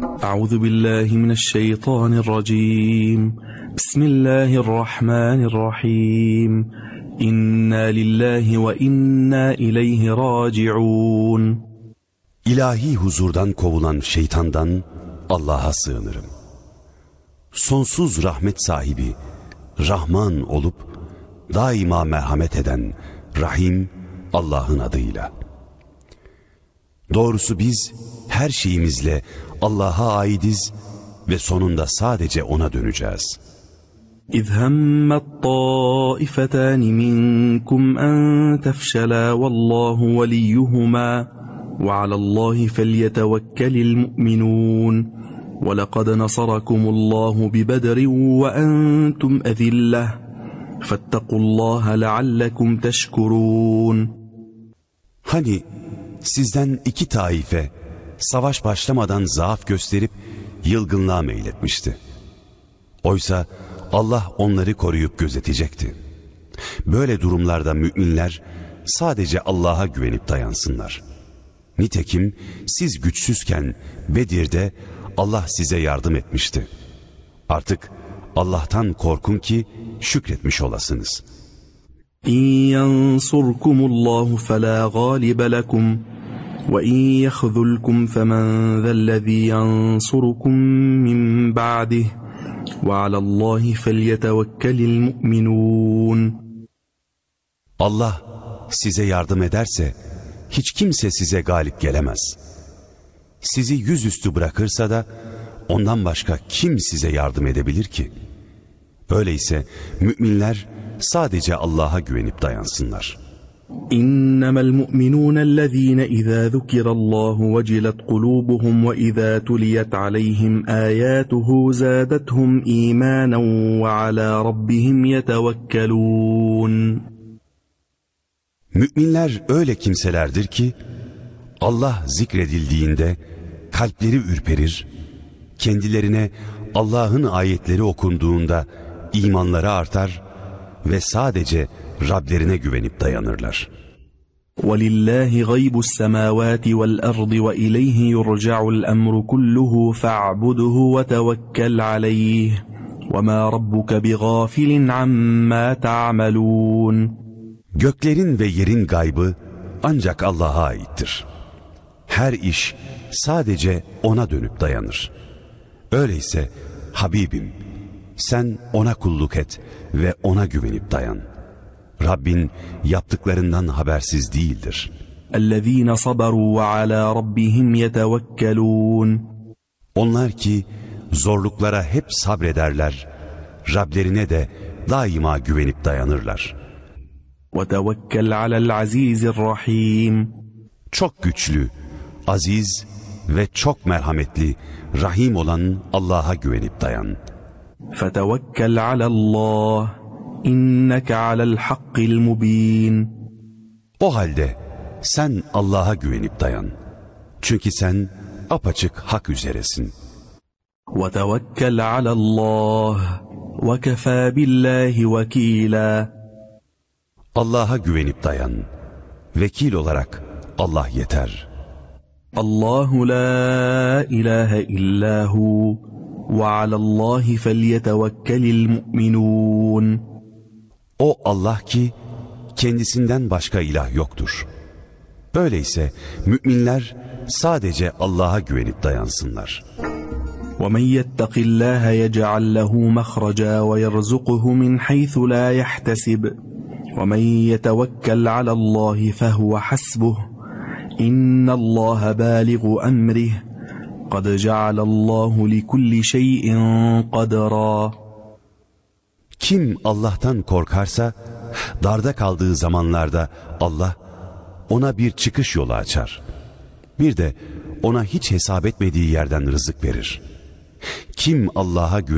Euzu billahi mineşşeytanirracim. Bismillahirrahmanirrahim. İnna lillahi ve inna ileyhi raciun. İlahi huzurdan kovulan şeytandan Allah'a sığınırım. Sonsuz rahmet sahibi, Rahman olup daima merhamet eden Rahim Allah'ın adıyla. Doğrusu biz her şeyimizle Allah'a aidiz ve sonunda sadece O'na döneceğiz. İz hemmet ta'ifatani minkum en tefşela vallahu veliyyuhuma ve alallahi felyetevekkelil mu'minun. وَلَقَدْ نَصَرَكُمُ اللّٰهُ بِبَدْرٍ وَأَنْتُمْ أَذِلَّةٌ فَاتَّقُوا اللّٰهَ لَعَلَّكُمْ تَشْكُرُونَ. Hani sizden iki taife savaş başlamadan zaaf gösterip yılgınlığa meyletmişti. Oysa Allah onları koruyup gözetecekti. Böyle durumlarda müminler sadece Allah'a güvenip dayansınlar. Nitekim siz güçsüzken Bedir'de Allah size yardım etmişti. Artık Allah'tan korkun ki şükretmiş olasınız. İn yansurkumullahu fela galibe lekum ve in yahzulkum femen zellezî yansurukum min ba'dih ve alallahi felyetevekkelil mu'minun. Allah size yardım ederse hiç kimse size galip gelemez. Sizi yüzüstü bırakırsa da ondan başka kim size yardım edebilir ki? Öyleyse müminler sadece Allah'a güvenip dayansınlar. İnnemel mu'minûnellezîne izâ zukirallâhu vecilet kulûbuhum ve izâ tuliyet aleyhim âyâtuhu zâdethum îmânen ve alâ rabbihim yetevekkelûn. Müminler öyle kimselerdir ki Allah zikredildiğinde kalpleri ürperir, kendilerine Allah'ın ayetleri okunduğunda imanları artar ve sadece Rablerine güvenip dayanırlar. وَلِلَّهِ غَيْبُ السَّمَاوَاتِ وَالْأَرْضِ وَإِلَيْهِ يُرْجَعُ الْأَمْرُ كُلُّهُ فَاعْبُدْهُ وَتَوَكَّلْ عَلَيْهِ وَمَا رَبُّكَ بِغَافِلٍ عَمَّا تَعْمَلُونَ. Göklerin ve yerin gaybı ancak Allah'a aittir. Her iş sadece O'na dönüp dayanır. Öyleyse Habibim, sen O'na kulluk et ve O'na güvenip dayan. Rabbin yaptıklarından habersiz değildir. اَلَّذ۪ينَ صَبَرُوا وَعَلَى رَبِّهِمْ يَتَوَكَّلُونَ. Onlar ki zorluklara hep sabrederler, Rablerine de daima güvenip dayanırlar. وَتَوَكَّلْ عَلَى الْعَز۪يزِ الرَّح۪يمِ. Çok güçlü, aziz ve çok merhametli, rahim olan Allah'a güvenip dayan. فَتَوَكَّلْ عَلَى اللّٰهِ اِنَّكَ عَلَى الْحَقِّ الْمُب۪ينَ. O halde sen Allah'a güvenip dayan. Çünkü sen apaçık hak üzeresin. وَتَوَكَّلْ عَلَى اللّٰهِ وَكَفَى بِاللّٰهِ وَك۪يلًا. Allah'a güvenip dayan. Vekil olarak Allah yeter. Allahu la ilahe illahu ve alallahi felyetevekkelil mu'minun. O Allah ki kendisinden başka ilah yoktur. Öyleyse müminler sadece Allah'a güvenip dayansınlar. وَمَنْ يَتَّقِ اللّٰهَ يَجْعَلْ لَهُ مَخْرَجًا وَيَرْزُقْهُ مِنْ حَيْثُ لَا يَحْتَسِبُ وَمَنْ يَتَوَكَّلْ عَلَى اللّٰهِ فَهُوَ حَسْبُهُ إِنَّ اللّٰهَ بَالِغُ أَمْرِهِ قَدْ جَعَلَ اللّٰهُ لِكُلِّ شَيْءٍ قَدْرًا. Kim Allah'tan korkarsa darda kaldığı zamanlarda Allah ona bir çıkış yolu açar. Bir de ona hiç hesap etmediği yerden rızık verir. Kim Allah'a